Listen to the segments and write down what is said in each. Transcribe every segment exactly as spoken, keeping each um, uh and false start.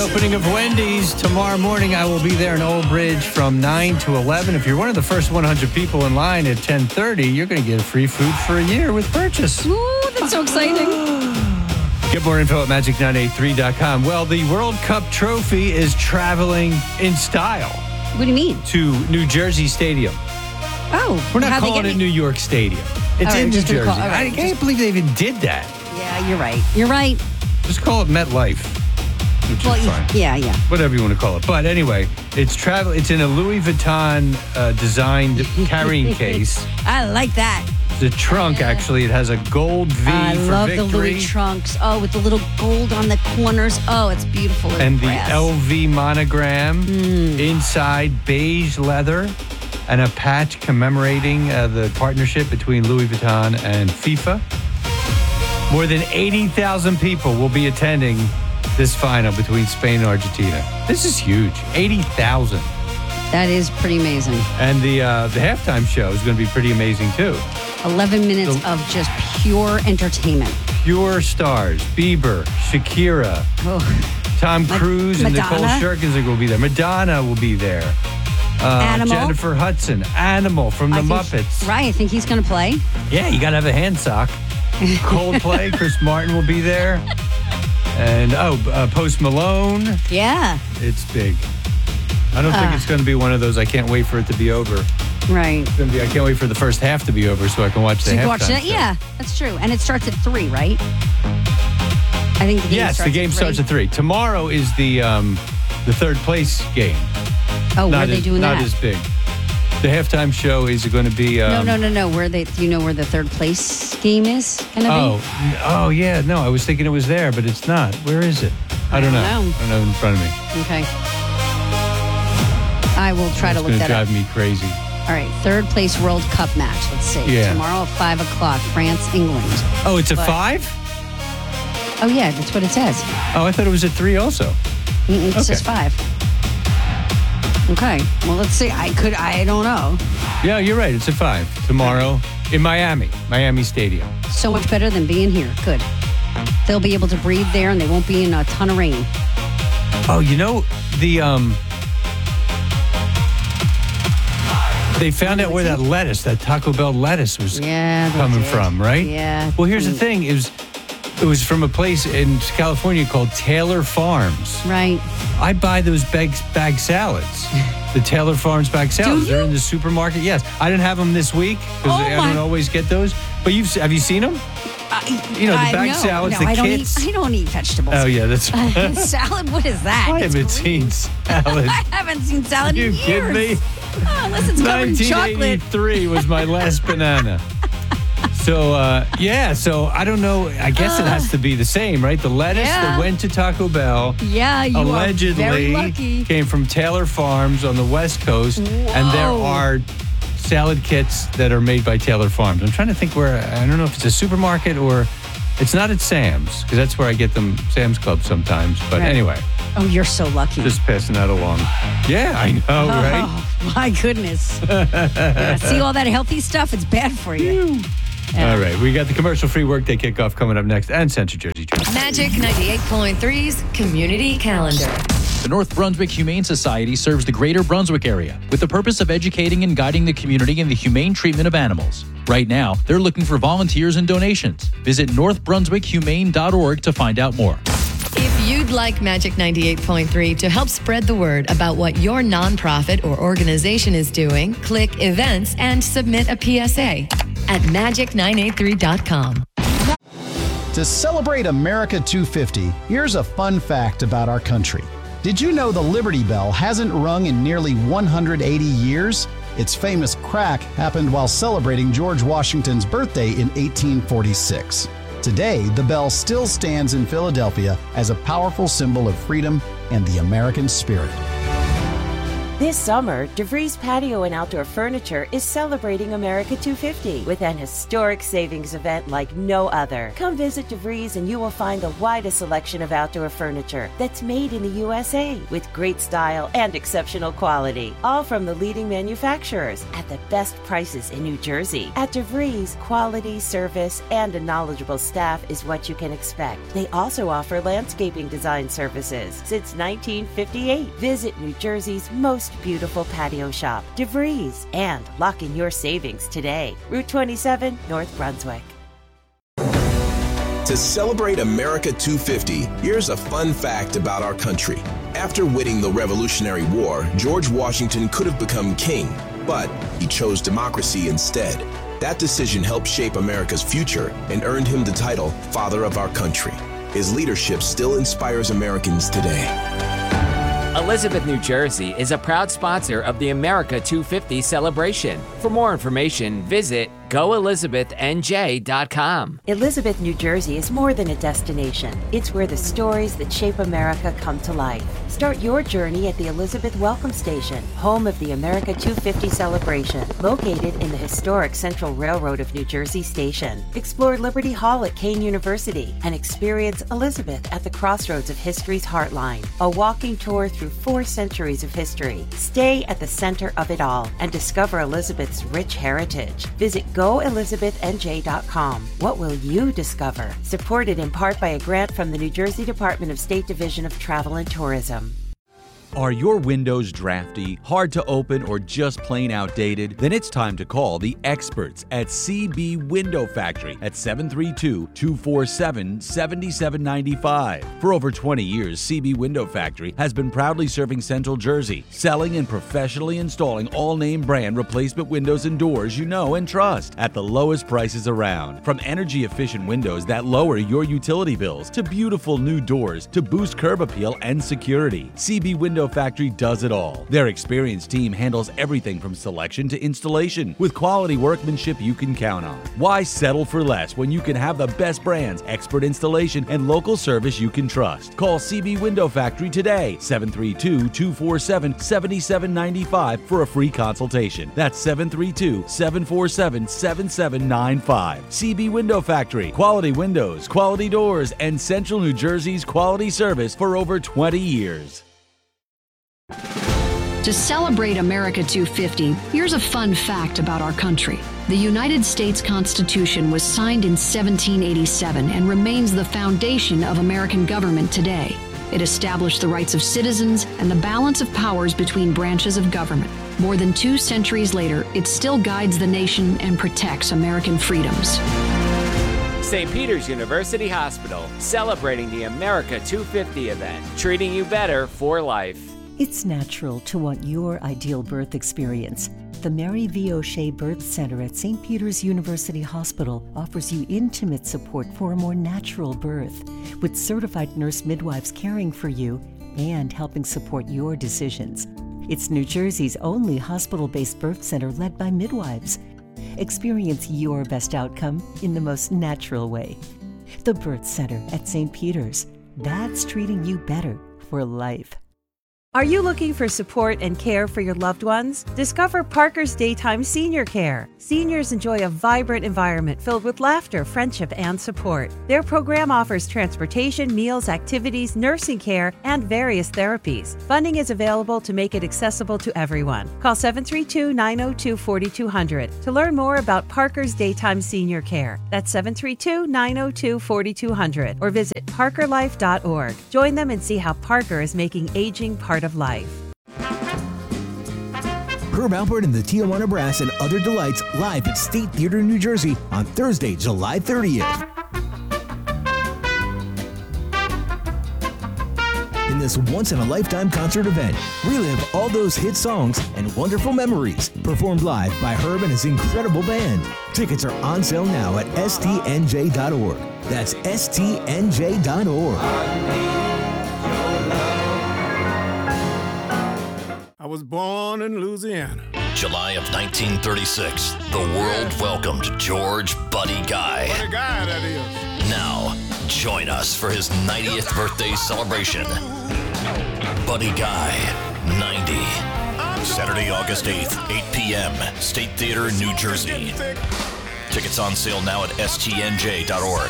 opening of Wendy's tomorrow morning. I will be there in Old Bridge from nine to eleven. If you're one of the first one hundred people in line at ten thirty, you're going to get free food for a year with purchase. Ooh, that's so exciting. Get more info at magic nine eight three dot com. Well, the World Cup trophy is traveling in style. What do you mean? To New Jersey Stadium. Oh. We're not calling it New York Stadium. It's right, in New Jersey. Call, right, I can't just, believe they even did that. Yeah, you're right. You're right. Just call it MetLife, which well, is fine. Yeah, yeah. Whatever you want to call it. But anyway, it's travel. It's in a Louis Vuitton uh, designed carrying case. I like that. The trunk, actually, it has a gold V I for love victory. the Louis trunks. Oh, with the little gold on the corners. Oh, it's beautiful. And the brass. L V monogram mm. inside, beige leather, and a patch commemorating uh, the partnership between Louis Vuitton and FIFA. More than eighty thousand people will be attending this final between Spain and Argentina. This is huge. eighty thousand. That is pretty amazing. And the uh, the halftime show is going to be pretty amazing, too. eleven minutes the, of just pure entertainment. Pure stars. Bieber, Shakira, oh. Tom Cruise, Ma- and Nicole Scherzinger will be there. Madonna will be there. Uh, Animal. Jennifer Hudson. Animal from the I think, Muppets. Right, I think he's going to play. Yeah, you got to have a hand sock. Coldplay, Chris Martin will be there. And, oh, uh, Post Malone. Yeah. It's big. I don't uh, think it's going to be one of those, I can't wait for it to be over. Right. It's going to be, I can't wait for the first half to be over so I can watch the so halftime watch that? show. Yeah, that's true. And it starts at three, right? I think the game yes, starts the game at starts at three. Tomorrow is the um, the third place game. Oh, not where are they as, doing not that? Not as big. The halftime show is going to be... Um, no, no, no, no. Where they? Do you know where the third place game is going to oh, be? Oh, yeah. No, I was thinking it was there, but it's not. Where is it? I don't, I don't know. know. I don't know in front of me. Okay. I will try it's to look that drive up. me crazy. All right. Third place World Cup match. Let's see. Yeah. Tomorrow at five o'clock, France, England. Oh, it's a but, five? Oh, yeah. That's what it says. Oh, I thought it was at three also. Mm-mm, it okay. says five. Okay. Well, let's see. I could, I don't know. Yeah, you're right. It's at five. Tomorrow in Miami, Miami Stadium. So much better than being here. Good. They'll be able to breathe there and they won't be in a ton of rain. Oh, you know, the, um, they found out where that lettuce, that Taco Bell lettuce was yeah, coming did. from, right? Yeah. Well, here's the thing. It was, it was from a place in California called Taylor Farms. Right. I buy those bag, bag salads. The Taylor Farms bag salads. Do They're you? in the supermarket. Yes. I didn't have them this week because Oh I my- don't always get those. But you've have you seen them? I, You know, the I, bag no, salads, no, the I don't kits. Eat, I don't eat vegetables. Oh, yeah. That's Uh, salad? What is that? I It's haven't green. seen salad. I haven't seen salad you in years. kidding me? Oh, unless it's covered in chocolate. nineteen eighty-three was my last banana. So, uh, yeah, so I don't know. I guess it has to be the same, right? The lettuce Yeah. that went to Taco Bell Yeah, you allegedly are very lucky. came from Taylor Farms on the West Coast. And there Whoa. are salad kits that are made by Taylor Farms. I'm trying to think where, I don't know if it's a supermarket or it's not at Sam's, because that's where I get them, Sam's Club sometimes. But Right. anyway, Oh, you're so lucky. just passing that along. Yeah, I know, right? Oh, my goodness. Yeah, see all that healthy stuff? It's bad for you. Yeah. All right, we got the commercial-free workday kickoff coming up next, and Central Jersey Traffic. Magic ninety-eight point three's Community Calendar. The North Brunswick Humane Society serves the greater Brunswick area with the purpose of educating and guiding the community in the humane treatment of animals. Right now, they're looking for volunteers and donations. Visit north brunswick humane dot org to find out more. If you'd like Magic ninety-eight point three to help spread the word about what your nonprofit or organization is doing, click Events and submit a P S A at magic nine eight three dot com. To celebrate America two fifty, here's a fun fact about our country. Did you know the Liberty Bell hasn't rung in nearly one hundred eighty years? Its famous crack happened while celebrating George Washington's birthday in eighteen forty-six. Today, the bell still stands in Philadelphia as a powerful symbol of freedom and the American spirit. This summer, DeVries Patio and Outdoor Furniture is celebrating America two fifty with an historic savings event like no other. Come visit DeVries and you will find the widest selection of outdoor furniture that's made in the U S A with great style and exceptional quality, all from the leading manufacturers at the best prices in New Jersey. At DeVries, quality, service, and a knowledgeable staff is what you can expect. They also offer landscaping design services since nineteen fifty-eight. Visit New Jersey's most beautiful patio shop, DeVries, and lock in your savings today. Route twenty-seven, North Brunswick. To celebrate America two fifty, here's a fun fact about our country. After winning the Revolutionary War, George Washington could have become king, but he chose democracy instead. That decision helped shape America's future and earned him the title Father of Our Country. His leadership still inspires Americans today. Elizabeth, New Jersey is a proud sponsor of the America two fifty celebration. For more information, visit go elizabeth n j dot com. Elizabeth, New Jersey is more than a destination. It's where the stories that shape America come to life. Start your journey at the Elizabeth Welcome Station, home of the America two fifty celebration, located in the historic Central Railroad of New Jersey Station. Explore Liberty Hall at Kane University and experience Elizabeth at the crossroads of history's heartline. A walking tour through four centuries of history. Stay at the center of it all and discover Elizabeth's rich heritage. Visit go elizabeth n j dot com. What will you discover? Supported in part by a grant from the New Jersey Department of State Division of Travel and Tourism. Are your windows drafty, hard to open, or just plain outdated? Then it's time to call the experts at C B Window Factory at seven three two, two four seven, seven seven nine five. For over twenty years, C B Window Factory has been proudly serving Central Jersey, selling and professionally installing all name brand replacement windows and doors you know and trust at the lowest prices around. From energy-efficient windows that lower your utility bills to beautiful new doors to boost curb appeal and security, C B Window Factory does it all. Their experienced team handles everything from selection to installation with quality workmanship you can count on. Why settle for less when you can have the best brands, expert installation, and local service you can trust? Call C B Window Factory today, seven three two, two four seven, seven seven nine five for a free consultation. That's seven three two, seven four seven, seven seven nine five. C B Window Factory, quality windows, quality doors, and Central New Jersey's quality service for over twenty years. To celebrate America two fifty, here's a fun fact about our country. The United States Constitution was signed in seventeen eighty-seven and remains the foundation of American government today. It established the rights of citizens and the balance of powers between branches of government. More than two centuries later, it still guides the nation and protects American freedoms. Saint Peter's University Hospital, celebrating the America two fifty event, treating you better for life. It's natural to want your ideal birth experience. The Mary V. O'Shea Birth Center at Saint Peter's University Hospital offers you intimate support for a more natural birth, with certified nurse midwives caring for you and helping support your decisions. It's New Jersey's only hospital-based birth center led by midwives. Experience your best outcome in the most natural way. The Birth Center at Saint Peter's. That's treating you better for life. Are you looking for support and care for your loved ones? Discover Parker's Daytime Senior Care. Seniors enjoy a vibrant environment filled with laughter, friendship, and support. Their program offers transportation, meals, activities, nursing care, and various therapies. Funding is available to make it accessible to everyone. Call seven three two, nine zero two, four two zero zero to learn more about Parker's Daytime Senior Care. That's seven three two, nine zero two, four two zero zero or visit parker life dot org. Join them and see how Parker is making aging part of life. Herb Alpert and the Tijuana Brass and Other Delights live at State Theater, New Jersey on Thursday, July thirtieth. In this once-in-a-lifetime concert event, relive all those hit songs and wonderful memories performed live by Herb and his incredible band. Tickets are on sale now at S T N J dot org. That's S T N J dot org. I was born in Louisiana. July of nineteen thirty-six, the world welcomed George Buddy Guy. What a guy that is. Now, join us for his ninetieth birthday celebration. Buddy Guy, ninety. Saturday, August eighth, eight p.m., State Theater, New Jersey. Tickets on sale now at S T N J dot org.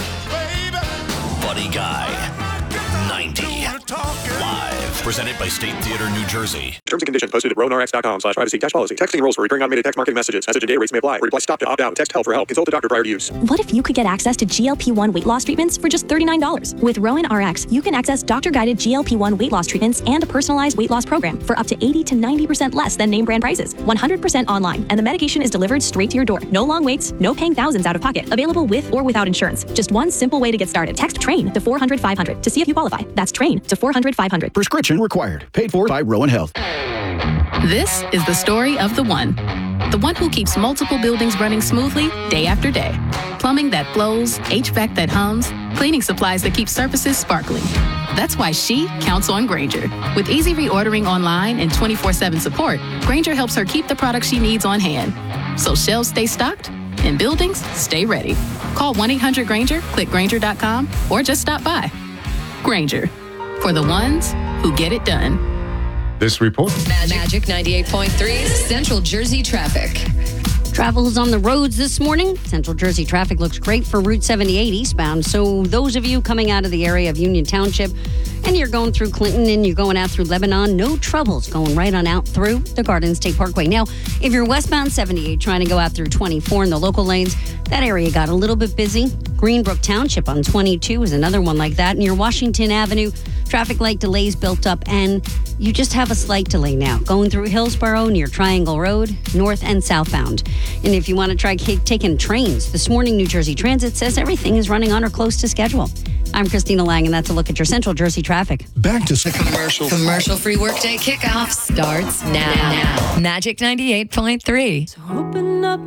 Buddy Guy, ninety, live. Presented by State Theater, New Jersey. Terms and conditions posted at rowanrx.com slash privacy dash policy. Texting enrolls for recurring automated text marketing messages. Message and data rates may apply. Reply stop to opt out. Text help for help. Consult a doctor prior to use. What if you could get access to G L P one weight loss treatments for just thirty-nine dollars? With Rowan R X, you can access doctor-guided G L P one weight loss treatments and a personalized weight loss program for up to eighty to ninety percent less than name brand prices. one hundred percent online, and the medication is delivered straight to your door. No long waits, no paying thousands out of pocket. Available with or without insurance. Just one simple way to get started. Text TRAIN to four hundred five hundred to see if you qualify. That's TRAIN to four hundred five hundred. Prescription required. Paid for by Rowan Health. This is the story of the one. The one who keeps multiple buildings running smoothly day after day. Plumbing that flows, H V A C that hums, cleaning supplies that keep surfaces sparkling. That's why she counts on Grainger. With easy reordering online and twenty-four seven support, Grainger helps her keep the products she needs on hand. So shelves stay stocked and buildings stay ready. Call one eight hundred Grainger, click Grainger dot com, or just stop by. Grainger, for the ones who get it done. This report. Magic ninety-eight point three Central Jersey traffic. Travel is on the roads this morning. Central Jersey traffic looks great for Route seventy-eight eastbound. So those of you coming out of the area of Union Township and you're going through Clinton and you're going out through Lebanon, no troubles going right on out through the Garden State Parkway. Now, if you're westbound seventy-eight trying to go out through twenty-four in the local lanes, that area got a little bit busy. Greenbrook Township on twenty-two is another one like that. Near Washington Avenue, traffic light delays built up, and you just have a slight delay now going through Hillsborough near Triangle Road, north and southbound. And if you want to try k- taking trains, this morning New Jersey Transit says everything is running on or close to schedule. I'm Christina Lang, and that's a look at your Central Jersey traffic. Back to the commercial. Commercial-free workday kickoff starts now. now. Magic ninety-eight point three. So open